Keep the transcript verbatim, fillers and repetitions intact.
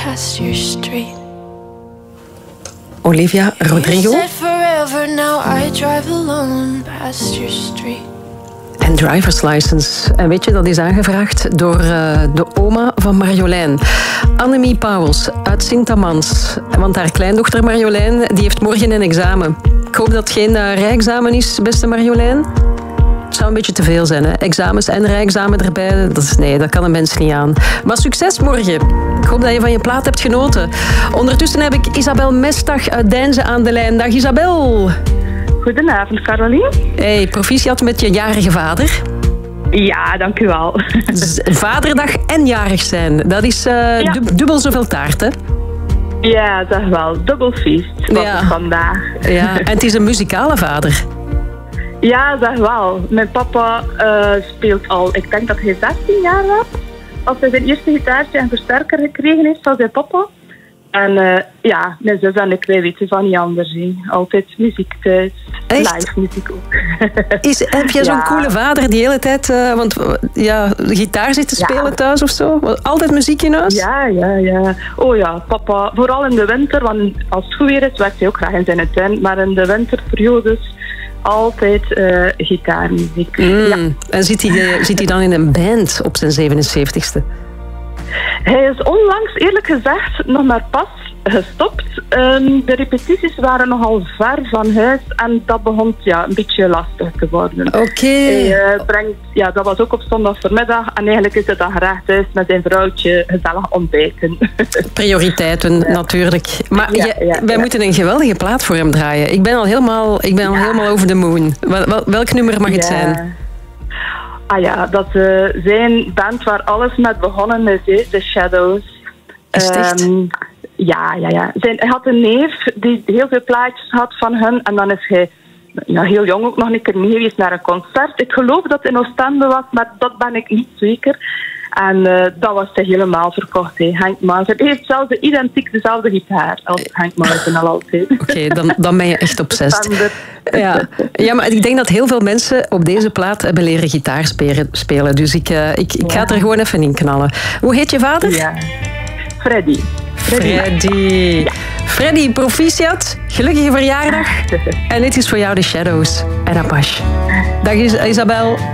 past your street. Olivia Rodrigo. You said forever, now I drive alone past your street. En driver's license. En weet je, dat is aangevraagd door uh, de oma van Marjolein. Annemie Pauwels uit Sint-Amans. Want haar kleindochter Marjolein die heeft morgen een examen. Ik hoop dat het geen uh, rijexamen is, beste Marjolein. Het zou een beetje te veel zijn, hè? Examens en rijexamen erbij. Dat is, nee, dat kan een mens niet aan. Maar succes morgen. Ik hoop dat je van je plaat hebt genoten. Ondertussen heb ik Isabel Mestag uit Deinze aan de lijn. Dag Isabel. Goedenavond, Caroline. Hey, proficiat met je jarige vader. Ja, dank u wel. Vaderdag en jarig zijn, dat is uh, ja. dub- dubbel zoveel taart, hè? Ja, zeg wel. Dubbel feest was ja. het vandaag. Ja, en het is een muzikale vader. Ja, zeg wel. Mijn papa uh, speelt al, ik denk dat hij zestien jaar was, als hij zijn eerste gitaartje en versterker gekregen heeft van zijn papa. En uh, ja, mijn zus en ik, wij weten van niet anders. He. Altijd muziek thuis. Echt? Live muziek ook. Is, heb je zo'n ja. coole vader die hele tijd uh, want, ja, gitaar zit te spelen ja. thuis of zo? Altijd muziek in huis? Ja, ja, ja. Oh ja, papa. Vooral in de winter, want als het goed weer is, werkt hij ook graag in zijn tuin. Maar in de winterperiodes altijd uh, gitaarmuziek. Mm. Ja. En zit hij, zit hij dan in een band op zijn zevenenzeventigste? Hij is onlangs, eerlijk gezegd, nog maar pas gestopt. Um, de repetities waren nogal ver van huis en dat begon ja, een beetje lastig te worden. Oké. Okay. Hij uh, brengt, ja, dat was ook op zondag voormiddag en eigenlijk is het dan graag thuis met zijn vrouwtje gezellig ontbijten. Prioriteiten ja. natuurlijk. Maar ja, je, ja, wij ja. moeten een geweldige plaat voor hem draaien. Ik ben al helemaal, ik ben al ja. helemaal over de moon. Wel, wel, welk nummer mag het ja. zijn? Ah ja, dat uh, zijn band waar alles met begonnen is, he, The Shadows. Is het echt? Um, ja, ja, ja. Zijn, hij had een neef die heel veel plaatjes had van hen. En dan is hij ja, heel jong ook nog een keer mee geweest naar een concert. Ik geloof dat het in Oostende was, maar dat ben ik niet zeker. En uh, dat was hij helemaal verkocht, he. Henk Maarten. Hij heeft zelfs identiek dezelfde gitaar als Henk Maarten al altijd. Oké, okay, dan, dan ben je echt obsessed. Ja. ja, maar ik denk dat heel veel mensen op deze plaat hebben leren gitaar spelen. Dus ik, uh, ik, ik ga het er gewoon even in knallen. Hoe heet je vader? Ja, Freddy. Freddy. Freddy, ja. Freddy, proficiat. Gelukkige verjaardag. En dit is voor jou The Shadows en Apache. Dag Isabel.